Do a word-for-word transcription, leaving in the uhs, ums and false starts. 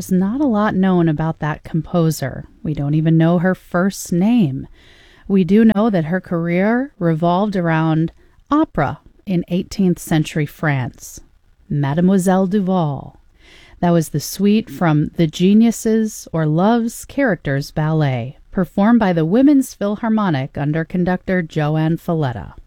there's not a lot known about that composer. We don't even know her first name. We do know that her career revolved around opera in eighteenth century France. Mademoiselle Duval. That was the suite from The Geniuses or Love's Characters Ballet, performed by the Women's Philharmonic under conductor Joanne Falletta.